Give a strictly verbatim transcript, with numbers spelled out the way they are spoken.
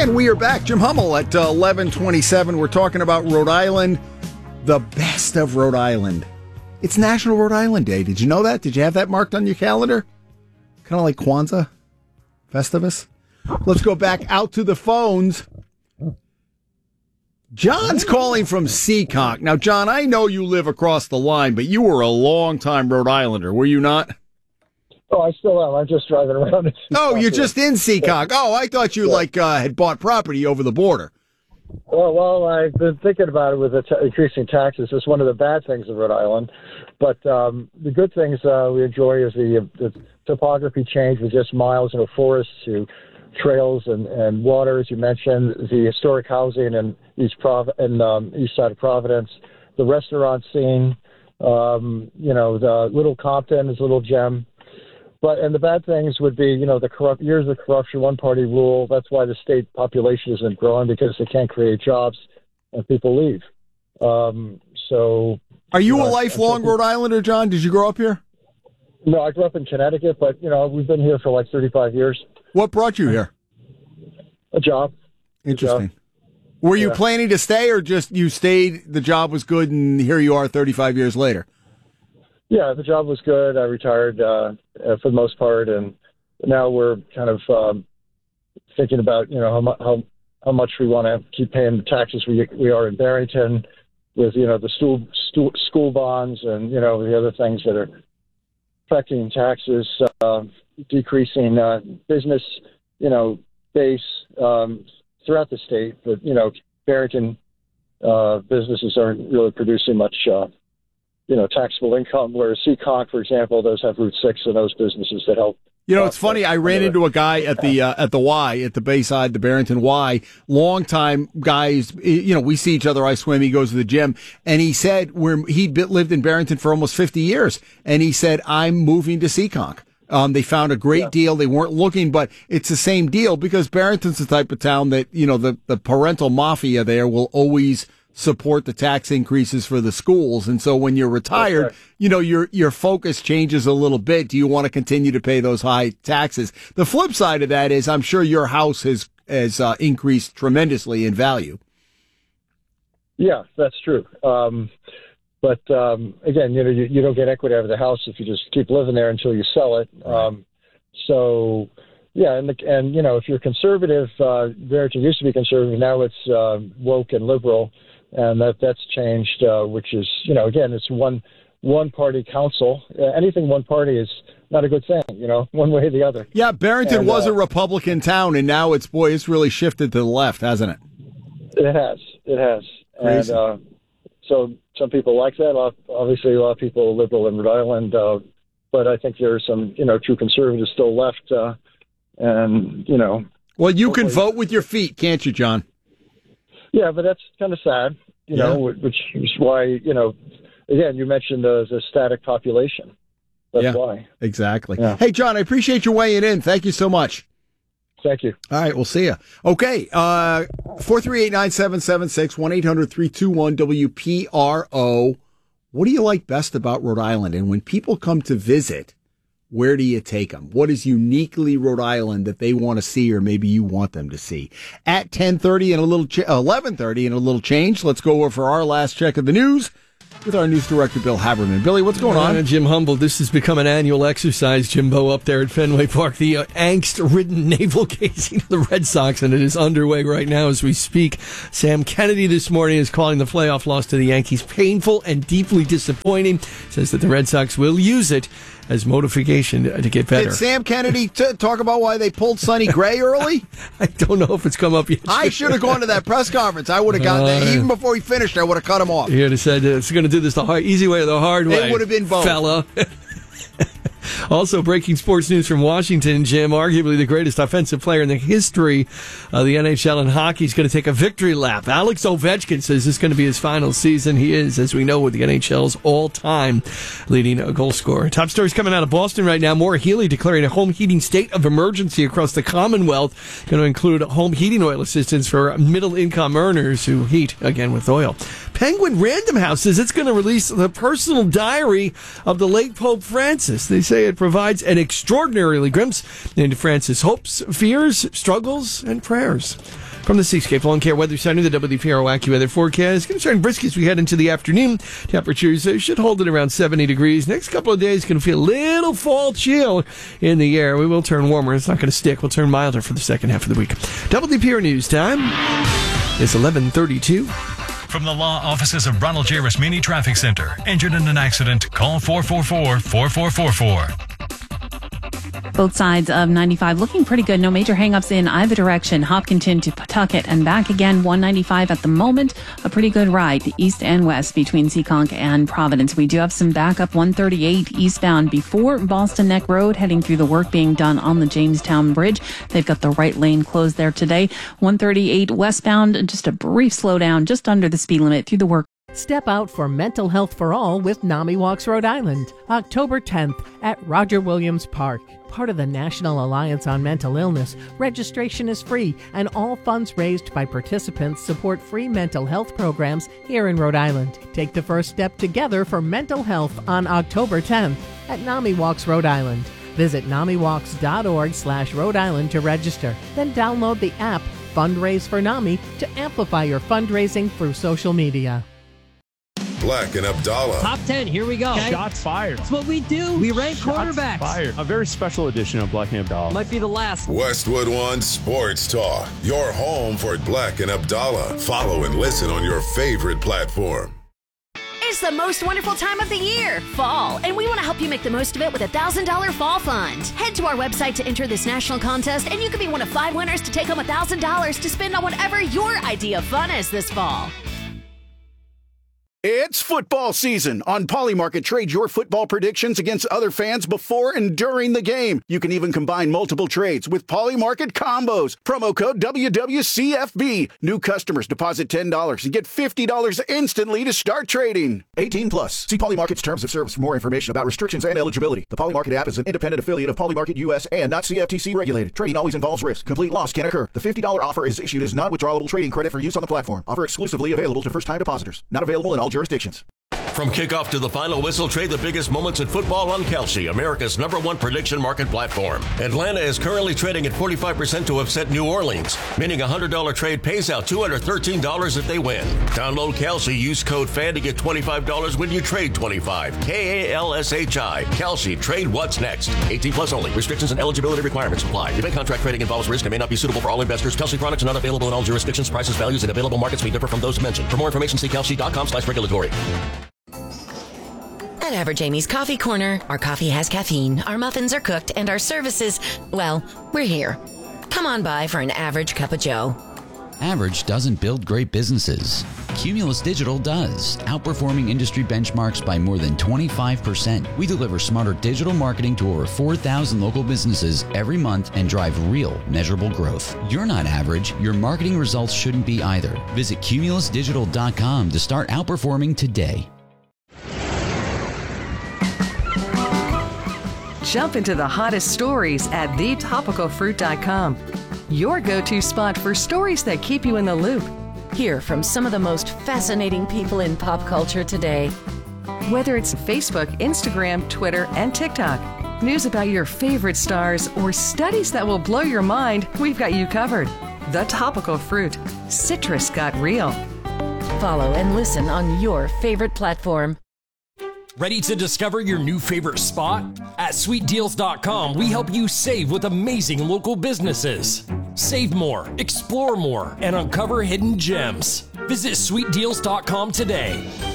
And we are back. Jim Hummel at uh, eleven twenty-seven. We're talking about Rhode Island, the best of Rhode Island. It's National Rhode Island Day. Did you know that? Did you have that marked on your calendar? Kind of like Kwanzaa, Festivus. Let's go back out to the phones. John's calling from Seekonk. Now, John, I know you live across the line, but you were a long-time Rhode Islander, were you not? Oh, I still am. I'm just driving around. In oh, you're just in Seekonk. Oh, I thought you, yeah. like, uh, had bought property over the border. Well, well, I've been thinking about it with the t- increasing taxes. It's one of the bad things of Rhode Island. But um, the good things uh, we enjoy is the, the topography change with just miles of forests to trails and, and water, as you mentioned, the historic housing in East, Prov- in, um, east side of Providence, the restaurant scene, um, you know, the Little Compton is a little gem. But and the bad things would be, you know, the corrupt years of corruption, one-party rule. That's why the state population isn't growing, because they can't create jobs and people leave. Um, so, are you, you know, a lifelong Rhode Islander, John? Did you grow up here? No, I grew up in Connecticut, but you know, we've been here for like thirty-five years. What brought you here? A job. Interesting. A job. Were you yeah. planning to stay, or just you stayed? The job was good, and here you are, thirty-five years later. Yeah, the job was good. I retired uh, for the most part, and now we're kind of um, thinking about, you know, how, mu- how how much we want to keep paying the taxes we we are in Barrington, with, you know, the school stu- school bonds and, you know, the other things that are affecting taxes, uh, decreasing uh, business, you know, base um, throughout the state. But, you know, Barrington uh, businesses aren't really producing much Uh, you know, taxable income, whereas Seekonk, for example, those have Route six and those businesses that help. You know, it's funny. I ran into a guy at the uh, at the Y, at the Bayside, the Barrington Y, longtime guys. You know, we see each other. I swim. He goes to the gym, and he said where he'd lived in Barrington for almost fifty years, and he said, "I'm moving to Seekonk." Um, they found a great yeah. deal. They weren't looking, but it's the same deal because Barrington's the type of town that, you know, the the parental mafia there will always support the tax increases for the schools. And so when you're retired, right. you know, your, your focus changes a little bit. Do you want to continue to pay those high taxes? The flip side of that is I'm sure your house has, has uh, increased tremendously in value. Yeah, that's true. Um, but, um, again, you know, you, you don't get equity out of the house if you just keep living there until you sell it. Right. Um, so, yeah, and, the, and, you know, if you're conservative, uh, Barrington used to be conservative, now it's uh, woke and liberal. And that that's changed, uh, which is, you know, again, it's one one party council. Uh, anything one party is not a good thing, you know, one way or the other. Yeah, Barrington and, was uh, a Republican town, and now it's, boy, it's really shifted to the left, hasn't it? It has. It has. Crazy. And uh, so some people like that. Obviously, a lot of people are liberal in Rhode Island, uh, but I think there are some, you know, true conservatives still left. Uh, and, you know. Well, you can vote with your feet, can't you, John? Yeah, but that's kind of sad, you yeah. know, which is why, you know, again, you mentioned the, the static population. That's yeah, why. Exactly. Yeah. Hey, John, I appreciate you weighing in. Thank you so much. Thank you. All right, we'll see you. Okay, uh, four three eight, nine seven seven six, one eight hundred, three two one, W P R O. What do you like best about Rhode Island? And when people come to visit, where do you take them? What is uniquely Rhode Island that they want to see, or maybe you want them to see? At ten thirty and a little, ch- eleven thirty and a little change, let's go over for our last check of the news with our news director, Bill Haberman. Billy, what's going on? Uh, Jim Humble, this has become an annual exercise, Jimbo, up there at Fenway Park. The uh, angst-ridden navel-gazing of the Red Sox, and it is underway right now as we speak. Sam Kennedy this morning is calling the playoff loss to the Yankees painful and deeply disappointing. Says that the Red Sox will use it as motivation to get better. Did Sam Kennedy t- talk about why they pulled Sonny Gray early? I don't know if it's come up yet. I should have gone to that press conference. I would have gotten uh, there. Even before he finished, I would have cut him off. He would have said, uh, it's going to do this the hard, easy way or the hard way. It would have been both. Fella. Also, breaking sports news from Washington, Jim, arguably the greatest offensive player in the history of the N H L and hockey is going to take a victory lap. Alex Ovechkin says this is going to be his final season. He is, as we know, with the N H L's all-time leading goal scorer. Top stories coming out of Boston right now. Maura Healey declaring a home heating state of emergency across the Commonwealth, going to include home heating oil assistance for middle-income earners who heat, again, with oil. Penguin Random House says it's going to release the personal diary of the late Pope Francis. They say it provides an extraordinary glimpse into Francis' hopes, fears, struggles, and prayers. From the Seascape Lawn Care Weather Center, the W D P R AccuWeather forecast. Going to turn brisk as we head into the afternoon. Temperatures uh, should hold at around seventy degrees. Next couple of days, going to feel a little fall chill in the air. We will turn warmer. It's not going to stick. We'll turn milder for the second half of the week. W D P R News time. It's eleven thirty-two. From the law offices of Ronald J. Rasmini Traffic Center. Injured in an accident? Call four four four, four four four four. Both sides of ninety-five looking pretty good. No major hangups in either direction. Hopkinton to Pawtucket and back again. one ninety-five at the moment. A pretty good ride east and west between Seekonk and Providence. We do have some backup. one thirty-eight eastbound before Boston Neck Road, heading through the work being done on the Jamestown Bridge. They've got the right lane closed there today. one thirty-eight westbound, just a brief slowdown just under the speed limit through the work. Step out for mental health for all with NAMI Walks Rhode Island, October tenth at Roger Williams Park. Part of the National Alliance on Mental Illness, registration is free and all funds raised by participants support free mental health programs here in Rhode Island. Take the first step together for mental health on October tenth at NAMI Walks Rhode Island. Visit namiwalks.org slash Rhode Island to register. Then download the app Fundraise for NAMI to amplify your fundraising through social media. Black and Abdallah. Top ten, here we go. Okay. Shots fired. That's what we do. We rank Shots quarterbacks. Fired. A very special edition of Black and Abdallah. Might be the last. Westwood One Sports Talk. Your home for Black and Abdallah. Follow and listen on your favorite platform. It's the most wonderful time of the year, fall, and we want to help you make the most of it with a one thousand dollars Fall Fund. Head to our website to enter this national contest, and you could be one of five winners to take home one thousand dollars to spend on whatever your idea of fun is this fall. It's football season. On Polymarket, trade your football predictions against other fans before and during the game. You can even combine multiple trades with Polymarket combos. Promo code W W C F B. New customers deposit ten dollars and get fifty dollars instantly to start trading. eighteen plus. See Polymarket's terms of service for more information about restrictions and eligibility. The Polymarket app is an independent affiliate of Polymarket U S and not C F T C regulated. Trading always involves risk. Complete loss can occur. The fifty dollars offer is issued as non-withdrawable trading credit for use on the platform. Offer exclusively available to first-time depositors. Not available in all jurisdictions. From kickoff to the final whistle, trade the biggest moments in football on Kalshi, America's number one prediction market platform. Atlanta is currently trading at forty-five percent to upset New Orleans, meaning a one hundred dollars trade pays out two hundred thirteen dollars if they win. Download Kalshi, use code F A N to get twenty-five dollars when you trade twenty-five. K A L S H I. Kalshi, trade what's next. eighteen plus only. Restrictions and eligibility requirements apply. Debate contract trading involves risk and may not be suitable for all investors. Kalshi products are not available in all jurisdictions. Prices, values, and available markets may differ from those mentioned. For more information, see kalshi.com slash regulatory. At Average Amy's Coffee Corner, our coffee has caffeine, our muffins are cooked, and our services, well, we're here. Come on by for an average cup of joe. Average doesn't build great businesses. Cumulus Digital does, outperforming industry benchmarks by more than twenty-five percent. We deliver smarter digital marketing to over four thousand local businesses every month and drive real, measurable growth. You're not average. Your marketing results shouldn't be either. Visit cumulus digital dot com to start outperforming today. Jump into the hottest stories at the topical fruit dot com. Your go-to spot for stories that keep you in the loop. Hear from some of the most fascinating people in pop culture today. Whether it's Facebook, Instagram, Twitter, and TikTok, news about your favorite stars, or studies that will blow your mind, we've got you covered. The Topical Fruit. Citrus got real. Follow and listen on your favorite platform. Ready to discover your new favorite spot? At sweet deals dot com, we help you save with amazing local businesses. Save more, explore more, and uncover hidden gems. Visit sweet deals dot com today.